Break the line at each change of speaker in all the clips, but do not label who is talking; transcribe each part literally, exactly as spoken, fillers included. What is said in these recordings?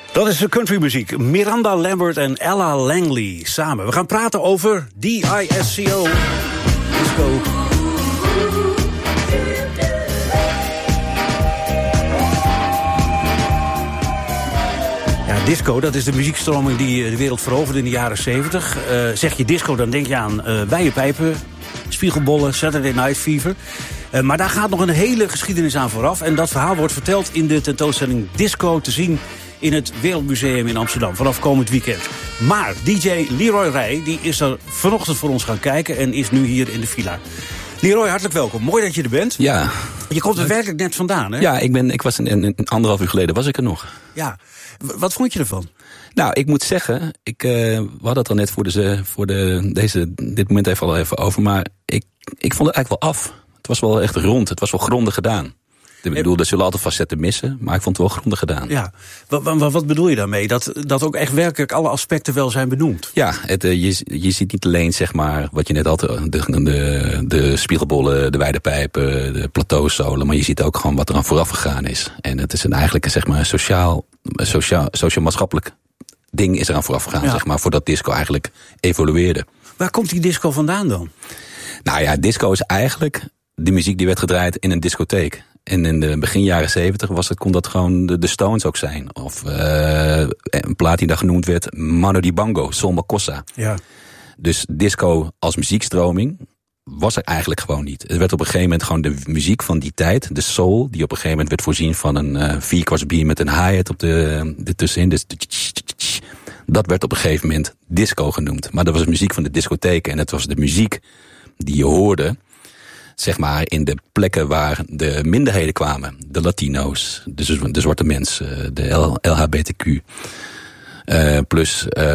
Dat is de countrymuziek. Miranda Lambert en Ella Langley samen. We gaan praten over D I S C O. Disco. Ja, disco, dat is de muziekstroming die de wereld veroverde in de jaren zeventig. Uh, zeg je disco, dan denk je aan uh, wijepijpen, spiegelbollen, Saturday Night Fever. Uh, maar daar gaat nog een hele geschiedenis aan vooraf. En dat verhaal wordt verteld in de tentoonstelling Disco te zien in het Wereldmuseum in Amsterdam vanaf komend weekend. Maar D J Leroy Rij die is er vanochtend voor ons gaan kijken en is nu hier in de villa. Leroy, hartelijk welkom. Mooi dat je er bent.
Ja.
Je komt er werkelijk net vandaan, hè?
Ja, ik, ben, ik was een, een, een anderhalf uur geleden was ik er nog.
Ja. Wat vond je ervan?
Nou, ik moet zeggen, ik, uh, we hadden het al net voor, de, voor de, deze, dit moment even al even over, maar ik, ik vond het eigenlijk wel af. Het was wel echt rond, het was wel grondig gedaan. Ik bedoel, er zullen altijd facetten missen, maar ik vond het wel grondig gedaan.
Ja, wat, wat, wat bedoel je daarmee? Dat, dat ook echt werkelijk alle aspecten wel zijn benoemd?
Ja, het, je, je ziet niet alleen, zeg maar, wat je net had, de, de, de spiegelbollen, de weidepijpen, de plateauzolen, maar je ziet ook gewoon wat er aan vooraf gegaan is. En het is een, eigenlijk een, zeg maar, sociaal, sociaal, sociaal-maatschappelijk ding is eraan vooraf gegaan, ja. zeg maar, voordat disco eigenlijk evolueerde.
Waar komt die disco vandaan dan?
Nou ja, disco is eigenlijk de muziek die werd gedraaid in een discotheek. En in de begin jaren zeventig was het, kon dat gewoon de, de Stones ook zijn. Of uh, een plaat die daar genoemd werd, Mano Dibango, Sol Makossa.
Ja.
Dus disco als muziekstroming was er eigenlijk gewoon niet. Het werd op een gegeven moment gewoon de muziek van die tijd, de soul, die op een gegeven moment werd voorzien van een uh, vierkwarts beat met een hi-hat op de, de tussenin. Dus dat werd op een gegeven moment disco genoemd. Maar dat was de muziek van de discotheek en het was de muziek die je hoorde, zeg maar, in de plekken waar de minderheden kwamen. De Latino's, de, de zwarte mensen, de L H B T Q. Uh, plus, uh,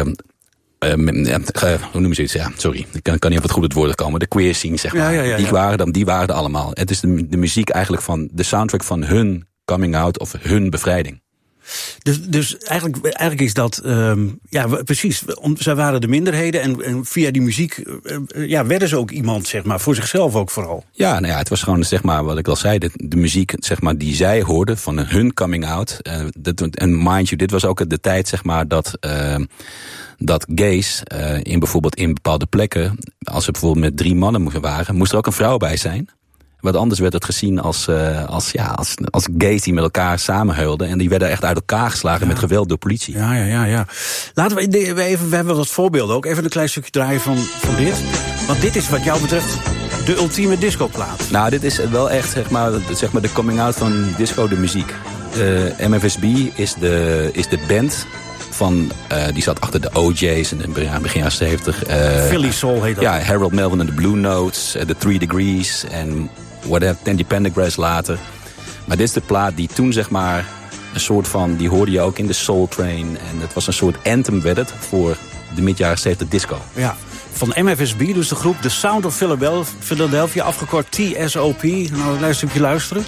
uh, hoe noem je zoiets? Ja, sorry, ik kan, kan niet op het goede woord komen. De queer scene, zeg maar. Ja, ja, ja, ja. Die, waren dan, die waren er allemaal. Het is de, de muziek eigenlijk van, de soundtrack van hun coming out of hun bevrijding.
Dus, dus eigenlijk, eigenlijk is dat, um, ja, precies, om, zij waren de minderheden en, en via die muziek uh, ja, werden ze ook iemand, zeg maar, voor zichzelf ook vooral.
Ja, nou ja, het was gewoon, zeg maar, wat ik al zei, de, de muziek, zeg maar, die zij hoorden van hun coming out. Uh, dat, en mind you, dit was ook de tijd, zeg maar, dat, uh, dat gays uh, in bijvoorbeeld in bepaalde plekken, als ze bijvoorbeeld met drie mannen waren, moest er ook een vrouw bij zijn. Want anders werd het gezien als, uh, als, ja, als, als gays die met elkaar samenhuilden. En die werden echt uit elkaar geslagen ja. met geweld door politie.
Ja, ja, ja, ja. Laten we even, we hebben wat voorbeelden ook. Even een klein stukje draaien van, van dit. Want dit is wat jou betreft de ultieme discoplaat.
Nou, dit is wel echt, zeg maar, zeg maar de coming out van disco, de muziek. Uh, M F S B is de, is de band van, uh, die zat achter de O J's in de ja, begin jaren zeventig. Uh,
Philly Soul heet dat.
Ja, Harold Melvin en de Blue Notes, uh, de Three Degrees en whatever, Tandy Pendergrass later. Maar dit is de plaat die toen, zeg maar, een soort van, die hoorde je ook in de Soul Train. En het was een soort anthem, werd het, voor de mid-jaren zeventig disco.
Ja, van M F S B, dus de groep The Sound of Philadelphia, afgekort T S O P. Nou, een stukje luisteren.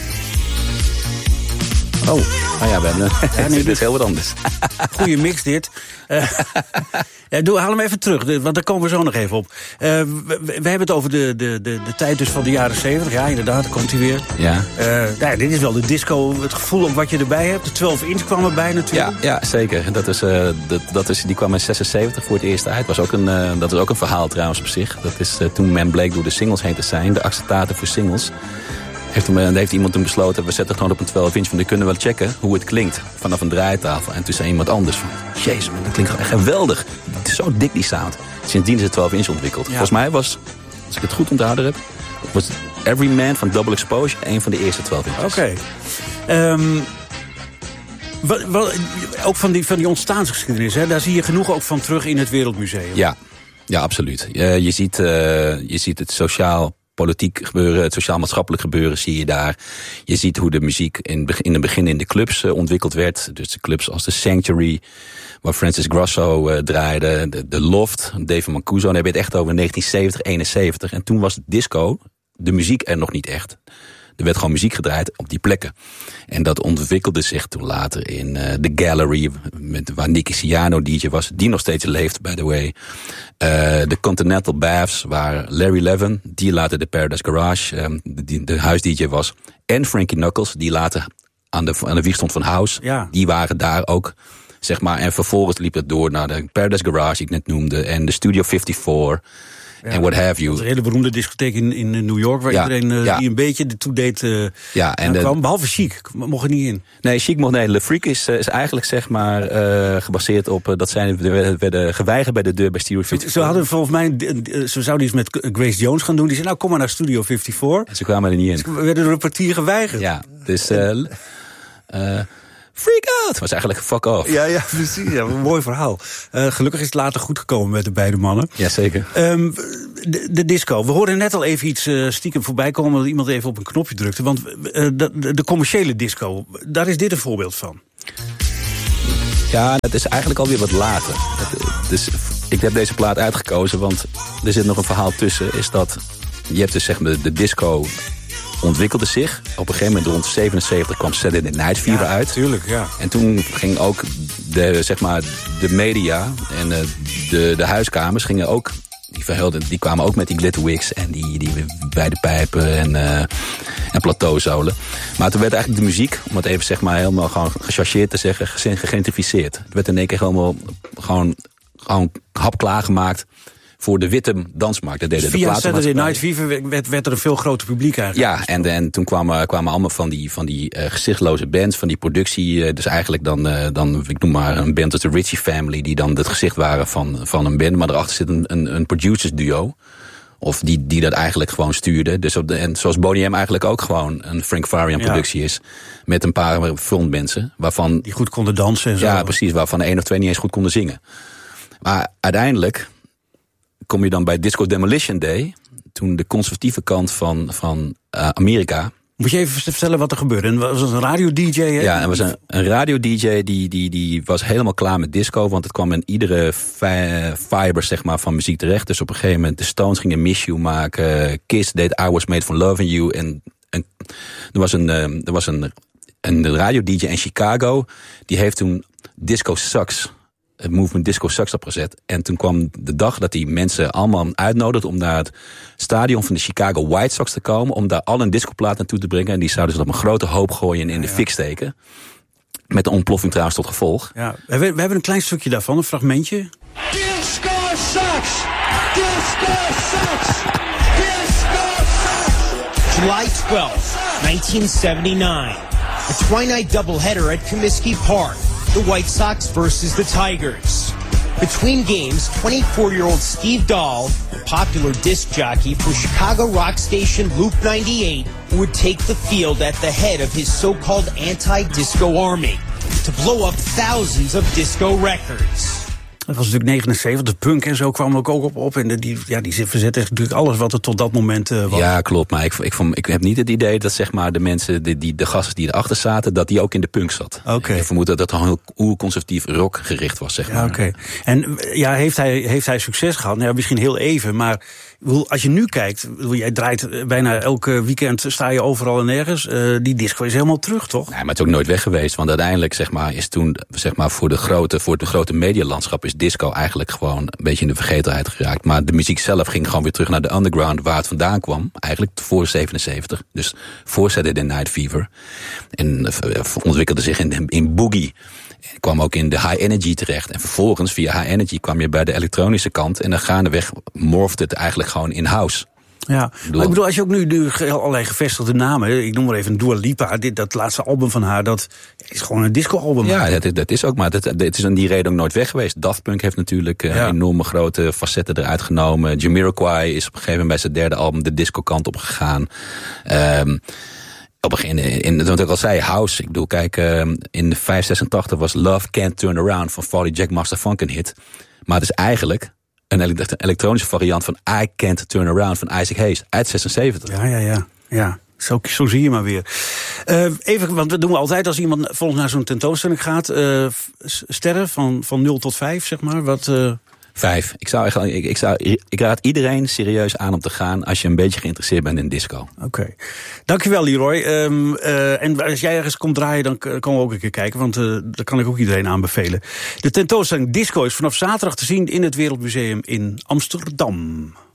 Oh, ah ja, we hebben ja, nee, dit is heel wat anders.
Goeie mix dit. Uh, ja, doe, haal hem even terug, want daar komen we zo nog even op. Uh, we, we hebben het over de, de, de, de tijd dus van de jaren zeventig. Ja, inderdaad, daar komt hij weer.
Ja.
Uh, nou, dit is wel de disco, het gevoel op wat je erbij hebt. De twaalf inch kwam erbij natuurlijk.
Ja, ja zeker. Dat is, uh, dat, dat is, die kwam in zesenzeventig voor het eerst uit. Was ook een, uh, dat is ook een verhaal trouwens op zich. Dat is uh, toen men bleek door de singles heen te zijn, de acetaten voor singles. Heeft, hem, heeft iemand toen besloten, we zetten gewoon op een twaalf inch, van, die kunnen wel checken hoe het klinkt vanaf een draaitafel. En toen zei iemand anders van, jezus, dat klinkt echt geweldig. Het is zo dik die sound. Sindsdien is het twaalf inch ontwikkeld. Ja. Volgens mij was, als ik het goed onthouden heb, was Every Man van Double Exposure een van de eerste twaalf inches.
Oké. Okay. Um, wat, wat, ook van die, van die ontstaansgeschiedenis, hè, daar zie je genoeg ook van terug in het Wereldmuseum.
Ja, ja absoluut. Je, je, ziet, uh, je ziet het sociaal politiek gebeuren, het sociaal-maatschappelijk gebeuren zie je daar. Je ziet hoe de muziek in, in het begin in de clubs uh, ontwikkeld werd. Dus de clubs als de Sanctuary, waar Francis Grasso uh, draaide, de, de Loft, Dave Mancuso. Dan heb je het echt over negentien zeventig, eenenzeventig. En toen was disco, de muziek er nog niet echt. Er werd gewoon muziek gedraaid op die plekken. En dat ontwikkelde zich toen later in uh, The Gallery, met, waar Nicky Siano D J was, die nog steeds leeft, by the way. Uh, de Continental Baths, waar Larry Levin, die later de Paradise Garage, um, de, de huis-D J was. En Frankie Knuckles, die later aan de, aan de wieg stond van house.
Ja.
Die waren daar ook, zeg maar. En vervolgens liep het door naar de Paradise Garage, die ik net noemde. En de Studio vierenvijftig. En ja, what have you.
Een hele beroemde discotheek in, in New York, waar ja, iedereen uh, ja. die een beetje ertoe deed uh,
ja, en de,
kwam. Behalve Chic, mocht er niet in.
Nee, Chic mocht nee. Le Freak is, is eigenlijk zeg maar uh, gebaseerd op uh, dat zij werden geweigerd bij de deur bij Studio vierenvijftig.
Ze hadden volgens mij, ze zouden iets met Grace Jones gaan doen. Die zei, nou kom maar naar Studio vierenvijftig.
En ze kwamen er niet in.
Ze werden door een kwartier geweigerd.
Ja, dus... Uh, uh, Freak out! Was eigenlijk fuck off.
Ja, ja, precies. Ja, een mooi verhaal. Uh, gelukkig is het later goed gekomen met de beide mannen.
Jazeker.
Um, de, de disco. We hoorden net al even iets uh, stiekem voorbij komen, dat iemand even op een knopje drukte. Want uh, de, de commerciële disco, daar is dit een voorbeeld van.
Ja, het is eigenlijk alweer wat later. Het, dus, ik heb deze plaat uitgekozen, want er zit nog een verhaal tussen. Is dat, je hebt dus zeg maar de disco... ontwikkelde zich. Op een gegeven moment rond zevenenzeventig kwam Saturday Night Fever
ja,
uit.
Tuurlijk, ja.
En toen ging ook de, zeg maar, de media en uh, de, de huiskamers gingen ook, die, verhelden, die kwamen ook met die glitterwigs en die, die bij de pijpen en, uh, en plateauzolen. Maar toen werd eigenlijk de muziek, om het even zeg maar helemaal gewoon gechargeerd te zeggen, gegentrificeerd. Het werd in één keer helemaal gewoon, gewoon hapklaar gemaakt voor de witte dansmarkt. Dat deden
dus via
de
Saturday Night Fever werd, werd er een veel groter publiek eigenlijk.
Ja, en, en toen kwamen, kwamen allemaal van die, van die uh, gezichtloze bands, van die productie. Uh, dus eigenlijk dan, uh, dan, ik noem maar een band als de Ritchie Family, die dan het gezicht waren van, van een band. Maar erachter zit een, een, een producers duo. Of die, die dat eigenlijk gewoon stuurde. Dus op de, en zoals Boney M eigenlijk ook gewoon een Frank Farian productie ja. is. Met een paar frontmensen. Waarvan,
die goed konden dansen en zo.
Ja, precies. Waarvan één of twee niet eens goed konden zingen. Maar uiteindelijk kom je dan bij Disco Demolition Day. Toen de conservatieve kant van, van uh, Amerika.
Moet je even vertellen wat er gebeurde? En was het een radio-D J? Hè?
Ja, en was een, een radio-D J die, die, die was helemaal klaar met disco. Want het kwam in iedere fi- fiber zeg maar, van muziek terecht. Dus op een gegeven moment de Stones gingen Miss You maken. Kiss deed I Was Made For Loving You. En, en er was een, er was een, een radio-D J in Chicago. Die heeft toen Disco Sucks, het movement Disco Sucks opgezet. En toen kwam de dag dat die mensen allemaal uitnodigden om naar het stadion van de Chicago White Sox te komen, om daar al een discoplaat naartoe te brengen. En die zouden ze op een grote hoop gooien en in de ja, ja. fik steken. Met de ontploffing trouwens tot gevolg.
Ja, we hebben, we hebben een klein stukje daarvan, een fragmentje.
Disco sucks! Disco sucks! Disco sucks! July twelfth, nineteen seventy-nine. A twilight doubleheader at Comiskey Park. The White Sox versus the Tigers. Between games, twenty-four-year-old Steve Dahl, a popular disc jockey for Chicago rock station Loop ninety-eight, would take the field at the head of his so-called anti-disco army to blow up thousands of disco records.
Dat was natuurlijk negenenzeventig, de punk en zo kwam ook op. op en die, ja, die verzette natuurlijk alles wat er tot dat moment uh, was.
Ja, klopt. Maar ik, ik, ik heb niet het idee dat zeg maar, de mensen, die, die, de gasten die erachter zaten, dat die ook in de punk zat.
Okay.
Ik vermoed dat het gewoon heel conservatief rock gericht was, zeg maar.
Ja, oké. Okay. En ja, heeft hij, heeft hij succes gehad? Nou, misschien heel even, maar als je nu kijkt, jij draait bijna elke weekend, sta je overal en nergens. Uh, die disco is helemaal terug, toch?
Nee, maar het is ook nooit weg geweest. Want uiteindelijk, zeg maar, is toen, zeg maar, voor de grote, voor het grote medialandschap is disco eigenlijk gewoon een beetje in de vergetelheid geraakt. Maar de muziek zelf ging gewoon weer terug naar de underground waar het vandaan kwam. Eigenlijk voor zevenenzeventig. Dus voor Saturday Night Fever. En uh, ontwikkelde zich in, in boogie. En kwam ook in de high energy terecht. En vervolgens, via high energy, kwam je bij de elektronische kant. En dan gaandeweg morfde het eigenlijk gewoon in house.
Ja, ik bedoel, maar ik bedoel, als je ook nu, nu allerlei gevestigde namen, ik noem maar even Dua Lipa, dit, dat laatste album van haar, dat is gewoon een disco-album.
Ja, dat, dat is ook, maar dat, dat is aan die reden ook nooit weg geweest. Daft Punk heeft natuurlijk uh, ja. enorme grote facetten eruit genomen. Jamiroquai is op een gegeven moment bij zijn derde album de disco-kant op gegaan. Um, Op een gegeven moment, in, wat ik al zei, house. Ik bedoel, kijk, uh, in de vijf zesentachtig was Love Can't Turn Around van Folly Jack Master Funk een hit. Maar het is eigenlijk een elektronische variant van I Can't Turn Around van Isaac Hayes uit zesenzeventig.
Ja, ja, ja. ja. Zo, zo zie je maar weer. Uh, even, want dat doen we altijd als iemand volgens naar zo'n tentoonstelling gaat. Uh, sterren van, van nul tot vijf, zeg maar. Wat... Uh...
Vijf. Ik, zou echt, ik, ik, zou, ik raad iedereen serieus aan om te gaan als je een beetje geïnteresseerd bent in disco.
Oké. Okay. Dankjewel, Leroy. Um, uh, en als jij ergens komt draaien, dan komen we ook een keer kijken. Want uh, dat kan ik ook iedereen aanbevelen. De tentoonstelling Disco is vanaf zaterdag te zien in het Wereldmuseum in Amsterdam.